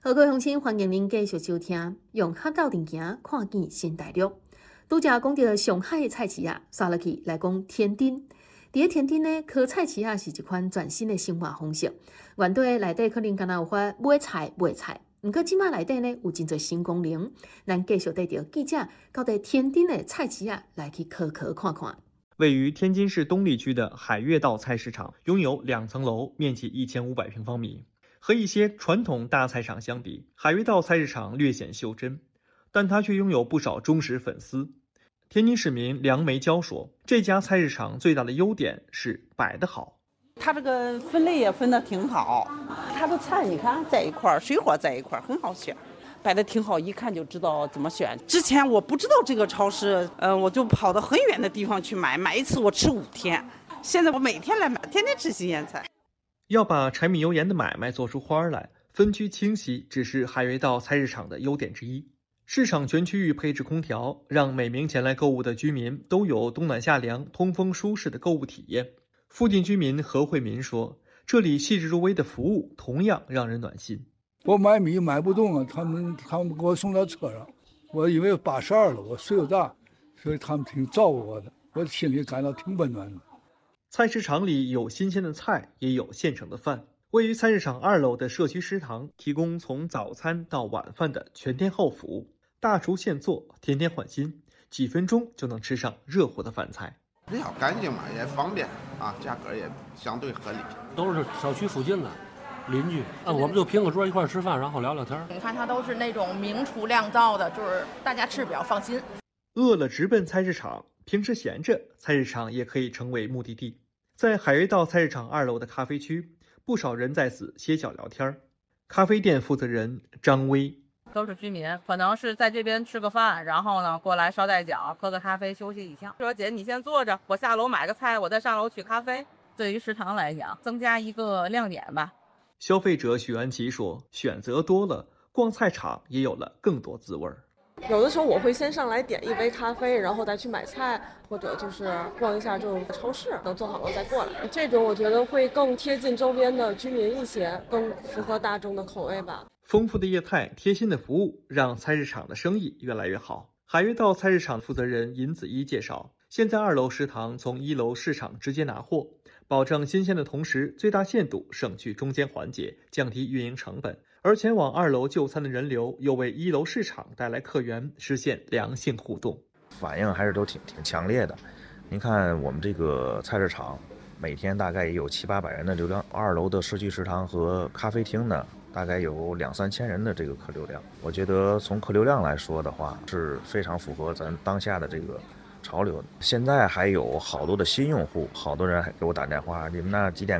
各位乡亲，欢迎您继续收听，用客到定行看见新大陆。拄则讲到上海的菜市啊，刷落去来讲天津。伫咧天津呢，烤菜市啊是一款全新的生活方式。原地内底可能敢若有法买菜卖菜，毋过即马内底呢有真侪新功能。咱继续带着记者到伫天津的菜市啊来去烤看看。 位于天津市东丽区的海悦道菜市场拥有2层楼，面积1500平方米。和一些传统大菜场相比，海悦道菜市场略显袖珍，但它却拥有不少忠实粉丝。天津市民梁梅娇说，这家菜市场最大的优点是摆得好。 它这个分类也分得挺好，它的菜你看在一块儿，水果在一块儿，很好选，摆得挺好，一看就知道怎么选。之前我不知道这个超市，我就跑到很远的地方去买一次我吃5天，现在我每天来买，天天吃新鲜菜。 要把柴米油盐的买卖做出花来，分区清晰只是海悦道菜市场的优点之一。市场全区域配置空调，让每名前来购物的居民都有冬暖夏凉、通风舒适的购物体验。附近居民何慧民说，这里细致入微的服务同样让人暖心。 我买米买不动了，他们给我送到车上。我因为82了，我岁数大，所以他们挺照顾我的，我心里感到挺温暖的。 菜市场里有新鲜的菜，也有现成的饭。位于菜市场2楼的社区食堂提供从早餐到晚饭的全天候服务，大厨现做，天天换新，几分钟就能吃上热乎的饭菜。 比较干净嘛，也方便啊，价格也相对合理。 都是小区附近的邻居，我们就拼个桌一块吃饭，然后聊聊天。 你看它都是那种明厨亮灶的，就是大家吃比较放心。 饿了直奔菜市场，平时闲着，菜市场也可以成为目的地。在海悦道菜市场2楼的咖啡区，不少人在此歇脚聊天。咖啡店负责人张威， 都是居民，可能是在这边吃个饭，然后呢过来捎带脚，喝个咖啡，休息一下。说姐，你先坐着，我下楼买个菜，我再上楼取咖啡。对于食堂来讲，增加一个亮点吧。 消费者许安琪说，选择多了，逛菜场也有了更多滋味。 有的时候我会先上来点一杯咖啡，然后再去买菜，或者就是逛一下就超市，等做好了再过来。这种我觉得会更贴近周边的居民一些，更符合大众的口味吧。 丰富的业态，贴心的服务，让菜市场的生意越来越好。海悦道菜市场负责人尹子一介绍，现在2楼食堂从1楼市场直接拿货，保证新鲜的同时，最大限度省去中间环节，降低运营成本。而前往2楼就餐的人流，又为1楼市场带来客源，实现良性互动。 反应还是都挺强烈的。您看我们这个菜市场，每天大概也有700-800人的流量，2楼的社区食堂和咖啡厅呢，大概有2-3千人的这个客流量。我觉得从客流量来说的话，是非常符合咱当下的这个潮流的。现在还有好多的新用户，好多人还给我打电话，你们那几点